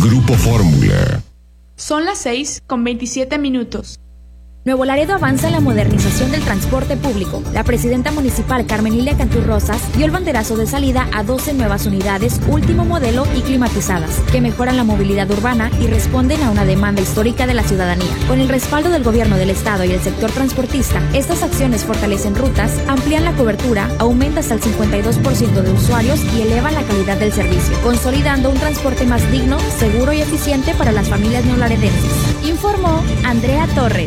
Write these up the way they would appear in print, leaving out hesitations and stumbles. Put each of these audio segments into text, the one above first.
Grupo Fórmula. Son las 6:27. Nuevo Laredo avanza en la modernización del transporte público. La presidenta municipal Carmen Lilia Cantú Rosas dio el banderazo de salida a 12 nuevas unidades último modelo y climatizadas, que mejoran la movilidad urbana y responden a una demanda histórica de la ciudadanía. Con el respaldo del gobierno del estado y el sector transportista, estas acciones fortalecen rutas, amplían la cobertura, aumentan hasta el 52% de usuarios y elevan la calidad del servicio, consolidando un transporte más digno, seguro y eficiente para las familias neolaredenses. Informó Andrea Torres.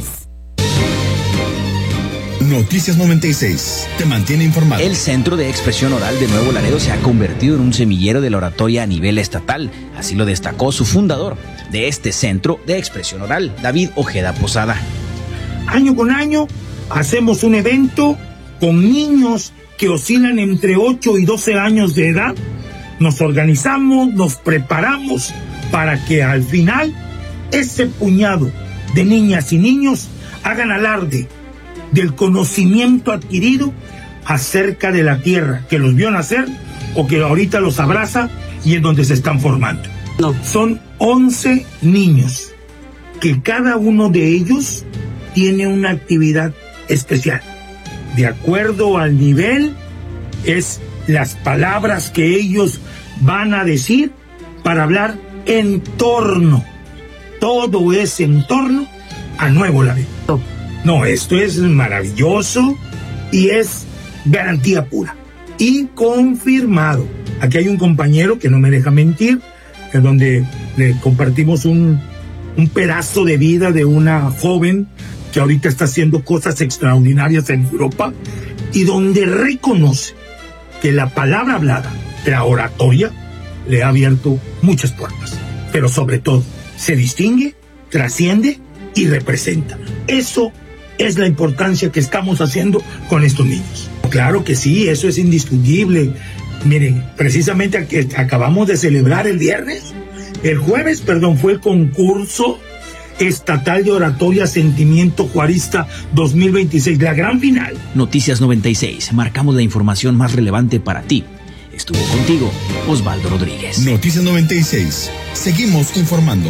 Noticias 96. Te mantiene informado. El Centro de Expresión Oral de Nuevo Laredo se ha convertido en un semillero de la oratoria a nivel estatal. Así lo destacó su fundador de este Centro de Expresión Oral, David Ojeda Posada. Año con año hacemos un evento con niños que oscilan entre 8 y 12 años de edad. Nos organizamos, nos preparamos para que al final ese puñado de niñas y niños hagan alarde del conocimiento adquirido acerca de la tierra que los vio nacer o que ahorita los abraza y en donde se están formando. No. Son 11 niños que cada uno de ellos tiene una actividad especial. De acuerdo al nivel, es las palabras que ellos van a decir para hablar en torno. Todo es en torno a Nuevo Laredo. No, esto es maravilloso y es garantía pura y confirmado. Aquí hay un compañero que no me deja mentir, en donde le compartimos un pedazo de vida de una joven que ahorita está haciendo cosas extraordinarias en Europa y donde reconoce que la palabra hablada, la oratoria, le ha abierto muchas puertas, pero sobre todo se distingue, trasciende y representa. Eso es la importancia que estamos haciendo con estos niños. Claro que sí, eso es indiscutible. Miren, precisamente acabamos de celebrar el jueves, fue el concurso estatal de oratoria Sentimiento Juarista 2026, la gran final. Noticias 96, marcamos la información más relevante para ti. Estuvo contigo Osvaldo Rodríguez. Noticias 96, seguimos informando.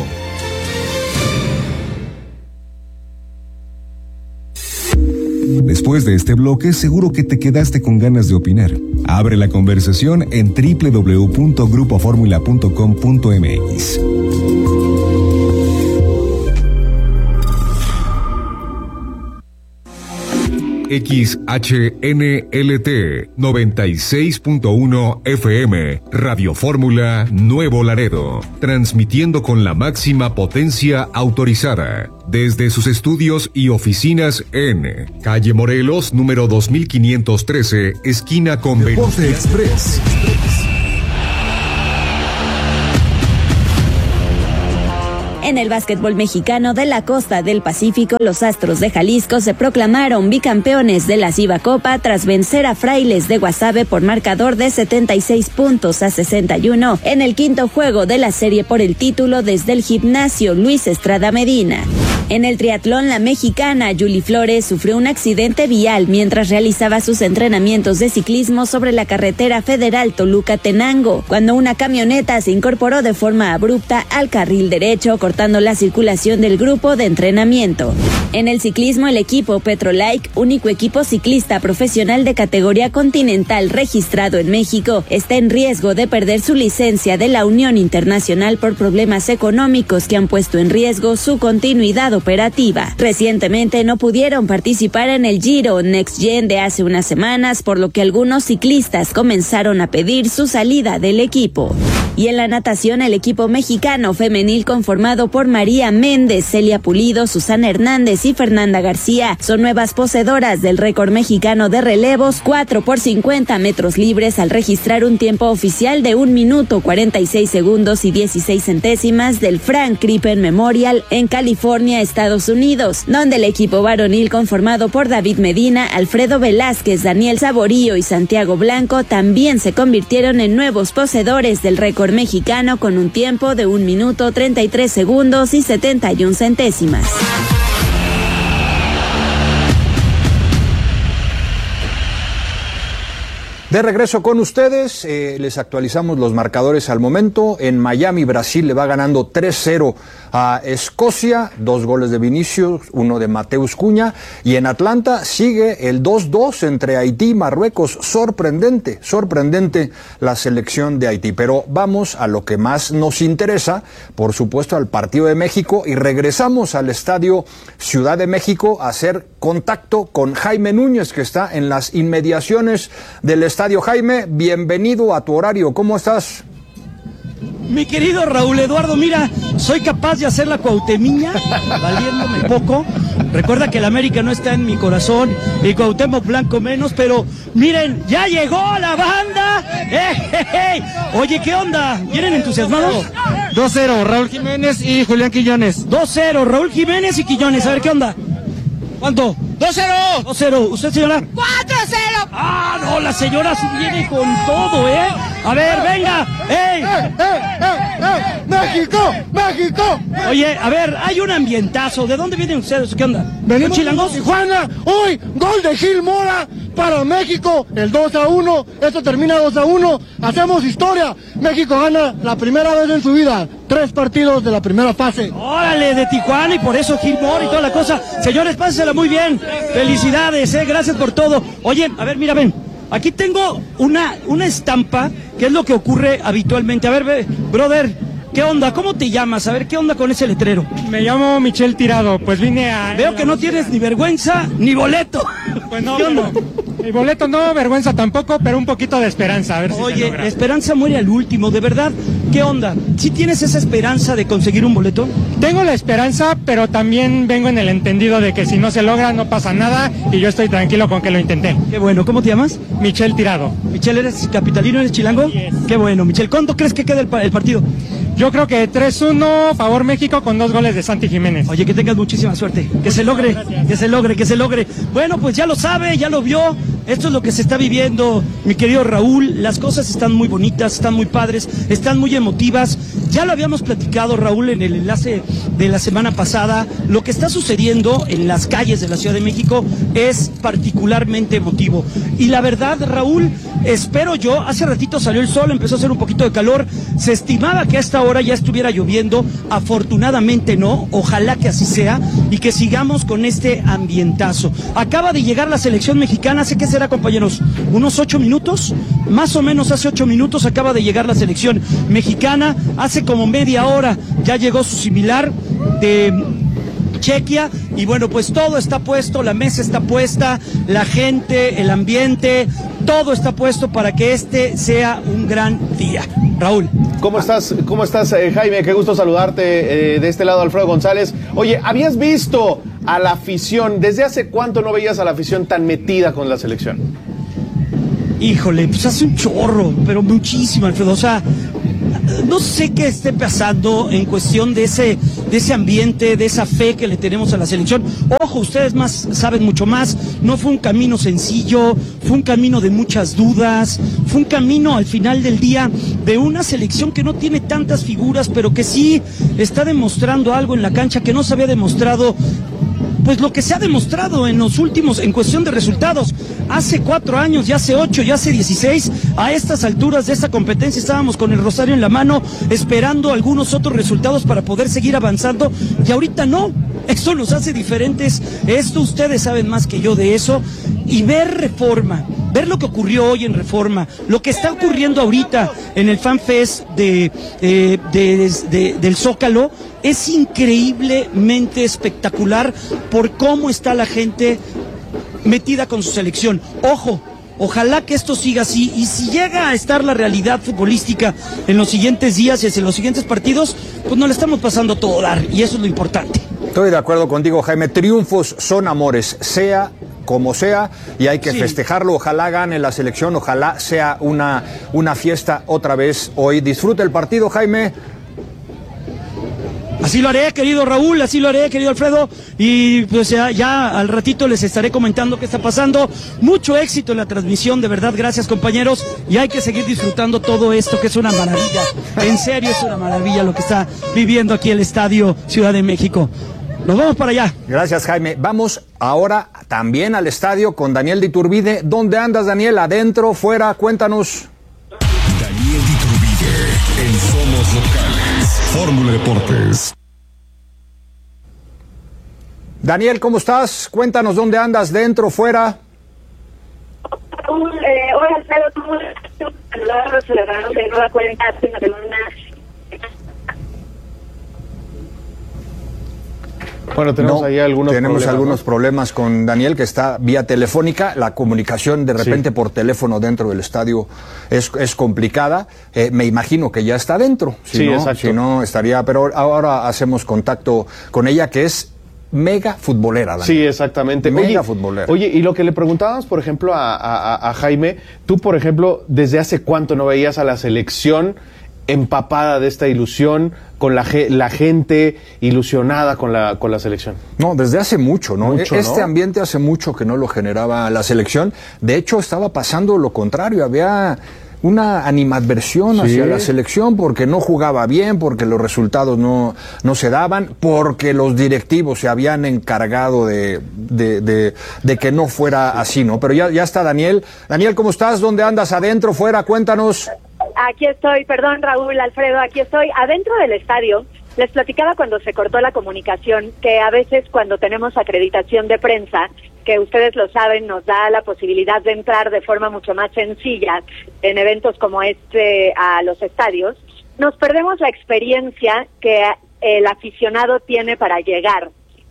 Después de este bloque, seguro que te quedaste con ganas de opinar. Abre la conversación en www.grupoformula.com.mx. XHNLT 96.1 FM, Radio Fórmula Nuevo Laredo, transmitiendo con la máxima potencia autorizada, desde sus estudios y oficinas en Calle Morelos, número 2513, esquina con Deporte Express. En el básquetbol mexicano de la costa del Pacífico, los Astros de Jalisco se proclamaron bicampeones de la Ciba Copa tras vencer a Frailes de Guasave por marcador de 76-61 en el quinto juego de la serie por el título desde el gimnasio Luis Estrada Medina. En el triatlón, la mexicana Yuli Flores sufrió un accidente vial mientras realizaba sus entrenamientos de ciclismo sobre la carretera federal Toluca-Tenango, cuando una camioneta se incorporó de forma abrupta al carril derecho, cortando la circulación del grupo de entrenamiento. En el ciclismo, el equipo Petrolike, único equipo ciclista profesional de categoría continental registrado en México, está en riesgo de perder su licencia de la Unión Internacional por problemas económicos que han puesto en riesgo su continuidad operativa. Recientemente no pudieron participar en el Giro Next Gen de hace unas semanas, por lo que algunos ciclistas comenzaron a pedir su salida del equipo. Y en la natación, el equipo mexicano femenil conformado por María Méndez, Celia Pulido, Susana Hernández y Fernanda García son nuevas poseedoras del récord mexicano de relevos 4 por 50 metros libres al registrar un tiempo oficial de 1 minuto 46 segundos y 16 centésimas del Frank Crippen Memorial en California, Estados Unidos, donde el equipo varonil conformado por David Medina, Alfredo Velázquez, Daniel Saborío y Santiago Blanco también se convirtieron en nuevos poseedores del récord mexicano con un tiempo de 1 minuto 33 segundos y 71 centésimas. De regreso con ustedes, les actualizamos los marcadores al momento. En Miami, Brasil le va ganando 3-0 a Escocia, 2 goles de Vinicius, 1 de Mateus Cunha. Y en Atlanta sigue el 2-2 entre Haití y Marruecos. Sorprendente la selección de Haití. Pero vamos a lo que más nos interesa, por supuesto al partido de México. Y regresamos al estadio Ciudad de México a hacer contacto con Jaime Núñez, que está en las inmediaciones del estadio. Jaime, bienvenido a tu horario, ¿cómo estás? Mi querido Raúl Eduardo, mira, soy capaz de hacer la cuautemiña, valiéndome poco. Recuerda que el América no está en mi corazón y Cuauhtémoc Blanco menos, pero miren, ya llegó la banda. Oye, ¿qué onda? ¿Vienen entusiasmados? 2-0, Raúl Jiménez y Julián Quiñones. 2-0, Raúl Jiménez y Quiñones. A ver, ¿qué onda? ¿Cuánto? 2-0. 2-0. ¿Usted, señora? 4-0. Ah, no, la señora sí viene con todo, ¿eh? A ver, venga. ¡Ey! ¡México! ¡México! Oye, a ver, hay un ambientazo. ¿De dónde vienen ustedes? ¿Qué onda? Venimos chilangos. de Tijuana. Hoy, gol de Gil Mora para México. El 2-1. Esto termina 2-1. Hacemos historia. México gana la primera vez en su vida 3 partidos de la primera fase. Órale, de Tijuana, y por eso Gil Mora y toda la cosa. Señores, pásensela muy bien. Felicidades, gracias por todo. Oye, a ver, mira, ven. Aquí tengo una estampa, que es lo que ocurre habitualmente. A ver, ve, brother, ¿qué onda? ¿Cómo te llamas? A ver, ¿qué onda con ese letrero? Me llamo Michel Tirado, pues vine a... Veo que no tienes ni vergüenza ni boleto. Pues no, ¿Qué onda? El boleto no, vergüenza tampoco, pero un poquito de esperanza, a ver si Oye, se logra. esperanza muere al último, de verdad. ¿Qué onda? ¿Sí tienes esa esperanza de conseguir un boleto? Tengo la esperanza, pero también vengo en el entendido de que si no se logra no pasa nada y yo estoy tranquilo con que lo intenté. Qué bueno, ¿cómo te llamas? Michel Tirado. Michel, ¿eres capitalino, eres chilango? Yes. Qué bueno, Michel. ¿Cuánto crees que queda el partido? Yo creo que 3-1, favor México, con 2 goles de Santi Jiménez. Oye, que tengas muchísima suerte. Que se logre, que se logre, que se logre. Bueno, pues ya lo sabe, ya lo vio. Esto es lo que se está viviendo, mi querido Raúl. Las cosas están muy bonitas, están muy padres, están muy emotivas. Ya lo habíamos platicado, Raúl, en el enlace de la semana pasada. Lo que está sucediendo en las calles de la Ciudad de México es particularmente emotivo. Y la verdad, Raúl, espero yo, hace ratito salió el sol, empezó a hacer un poquito de calor. Se estimaba que a esta hora ya estuviera lloviendo. Afortunadamente no, ojalá que así sea y que sigamos con este ambientazo. Acaba de llegar la selección mexicana, sé que será, compañeros, unos 8 minutos, más o menos hace 8 minutos acaba de llegar la selección mexicana. Hace como media hora ya llegó su similar de Chequia, y bueno, pues todo está puesto, la mesa está puesta, la gente, el ambiente, todo está puesto para que este sea un gran día. Raúl. ¿Cómo estás, Jaime? Qué gusto saludarte. De este lado, Alfredo González. Oye, ¿habías visto a la afición? ¿Desde hace cuánto no veías a la afición tan metida con la selección? Híjole, pues hace un chorro, pero muchísimo, Alfredo. O sea, no sé qué esté pasando en cuestión de ese ambiente, de esa fe que le tenemos a la selección. Ojo, ustedes saben mucho más. No fue un camino sencillo, fue un camino de muchas dudas, fue un camino al final del día de una selección que no tiene tantas figuras, pero que sí está demostrando algo en la cancha que no se había demostrado. Pues lo que se ha demostrado en los últimos, en cuestión de resultados, hace 4 años, ya hace 8, ya hace 16, a estas alturas de esta competencia estábamos con el rosario en la mano, esperando algunos otros resultados para poder seguir avanzando, y ahorita no. Esto nos hace diferentes, esto ustedes saben más que yo de eso, y ver Reforma, ver lo que ocurrió hoy en Reforma, lo que está ocurriendo ahorita en el Fan Fest del Zócalo, es increíblemente espectacular por cómo está la gente metida con su selección. Ojo, ojalá que esto siga así, y si llega a estar la realidad futbolística en los siguientes días y en los siguientes partidos, pues nos la estamos pasando a todo dar, y eso es lo importante. Estoy de acuerdo contigo, Jaime. Triunfos son amores, sea como sea, y hay que festejarlo. Ojalá gane la selección, ojalá sea una fiesta otra vez hoy. Disfruta el partido, Jaime. Así lo haré, querido Raúl, así lo haré, querido Alfredo, y pues ya al ratito les estaré comentando qué está pasando. Mucho éxito en la transmisión, de verdad, gracias, compañeros, y hay que seguir disfrutando todo esto, que es una maravilla. En serio, es una maravilla lo que está viviendo aquí el Estadio Ciudad de México. Nos vamos para allá. Gracias, Jaime. Vamos ahora también al estadio con Daniel de Iturbide. ¿Dónde andas, Daniel? ¿Adentro, fuera? Cuéntanos. Daniel de Iturbide en Somos Locales. Fórmula Deportes. Daniel, ¿cómo estás? Cuéntanos dónde andas, dentro, fuera. Hola, Alfredo, ¿cómo estás? Celebrando de nueva cuenta Bueno, tenemos ahí algunos problemas con Daniel, que está vía telefónica. La comunicación de repente por teléfono dentro del estadio es complicada. Me imagino que ya está dentro. Si no estaría, pero ahora hacemos contacto con ella, que es mega futbolera, Daniel. Sí, exactamente. Mega futbolera. Oye, y lo que le preguntábamos, por ejemplo, a Jaime, tú, por ejemplo, ¿desde hace cuánto no veías a la selección empapada de esta ilusión, con la gente ilusionada con la selección? No, desde hace mucho, ¿no? Este ambiente hace mucho que no lo generaba la selección. De hecho, estaba pasando lo contrario. Había una animadversión hacia la selección porque no jugaba bien, porque los resultados no se daban, porque los directivos se habían encargado de que no fuera así, ¿no? Pero ya está Daniel. Daniel, ¿cómo estás? ¿Dónde andas? ¿Adentro, fuera? Cuéntanos. Aquí estoy, perdón Raúl, Alfredo, aquí estoy adentro del estadio. Les platicaba cuando se cortó la comunicación que a veces cuando tenemos acreditación de prensa, que ustedes lo saben, nos da la posibilidad de entrar de forma mucho más sencilla en eventos como este a los estadios, nos perdemos la experiencia que el aficionado tiene para llegar.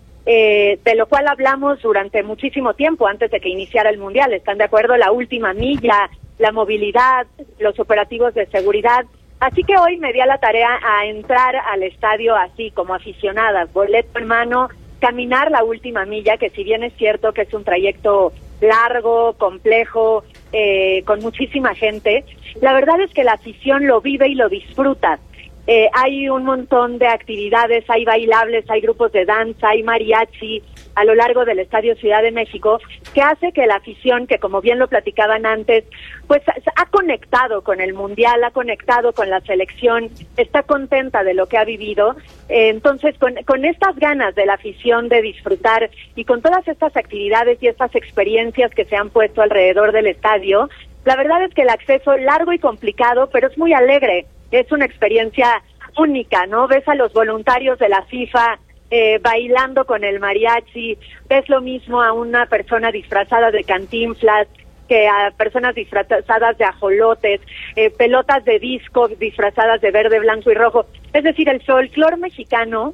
De lo cual hablamos durante muchísimo tiempo antes de que iniciara el Mundial. ¿Están de acuerdo? La última milla, la movilidad, los operativos de seguridad. Así que hoy me di a la tarea a entrar al estadio así como aficionada, boleto en mano, caminar la última milla, que si bien es cierto que es un trayecto largo, complejo, con muchísima gente, la verdad es que la afición lo vive y lo disfruta. Hay un montón de actividades, hay bailables, hay grupos de danza, hay mariachi a lo largo del Estadio Ciudad de México, que hace que la afición, que como bien lo platicaban antes, pues ha conectado con el Mundial, ha conectado con la selección, está contenta de lo que ha vivido. Entonces, con estas ganas de la afición de disfrutar y con todas estas actividades y estas experiencias que se han puesto alrededor del estadio, la verdad es que el acceso largo y complicado, pero es muy alegre. Es una experiencia única, ¿no? Ves a los voluntarios de la FIFA bailando con el mariachi, ves lo mismo a una persona disfrazada de Cantinflas, que a personas disfrazadas de ajolotes, pelotas de disco disfrazadas de verde, blanco y rojo. Es decir, el folclore mexicano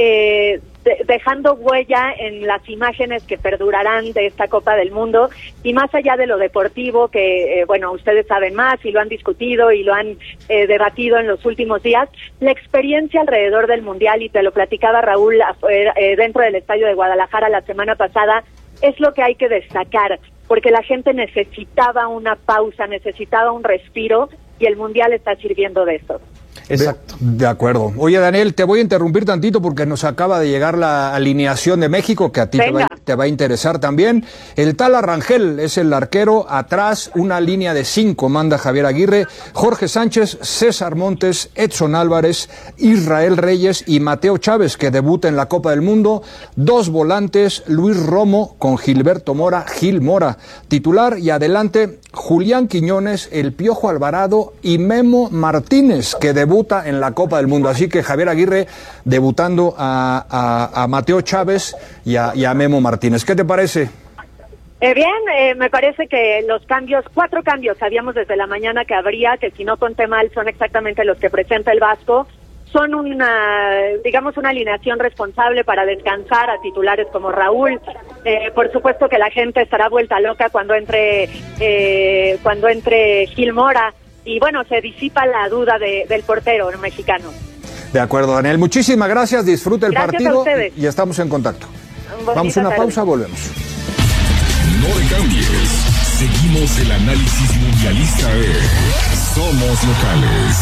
dejando huella en las imágenes que perdurarán de esta Copa del Mundo, y más allá de lo deportivo, que bueno, ustedes saben más y lo han discutido y lo han debatido en los últimos días, la experiencia alrededor del Mundial, y te lo platicaba Raúl dentro del estadio de Guadalajara la semana pasada, es lo que hay que destacar, porque la gente necesitaba una pausa, necesitaba un respiro, y el Mundial está sirviendo de eso. Exacto. De acuerdo. Oye, Daniel, te voy a interrumpir tantito porque nos acaba de llegar la alineación de México, que a ti te va a interesar también. El Tala Rangel es el arquero. Atrás, una línea de 5 manda Javier Aguirre, Jorge Sánchez, César Montes, Edson Álvarez, Israel Reyes y Mateo Chávez, que debuta en la Copa del Mundo. 2 volantes, Luis Romo con Gilberto Mora, Gil Mora, titular, y adelante Julián Quiñones, el Piojo Alvarado y Memo Martínez, que debuta en la Copa del Mundo. Así que Javier Aguirre debutando a Mateo Chávez y a Memo Martínez. ¿Qué te parece? Bien, me parece que los cambios, 4 cambios, sabíamos desde la mañana que habría, que si no conté mal son exactamente los que presenta el Vasco. Son digamos, una alineación responsable para descansar a titulares como Raúl. Por supuesto que la gente estará vuelta loca cuando entre Gil Mora, y bueno, se disipa la duda del portero mexicano. De acuerdo, Daniel. Muchísimas gracias, disfruta el partido y estamos en contacto. Vamos a una pausa, volvemos. No le cambies. Seguimos el análisis mundialista de Somos Locales.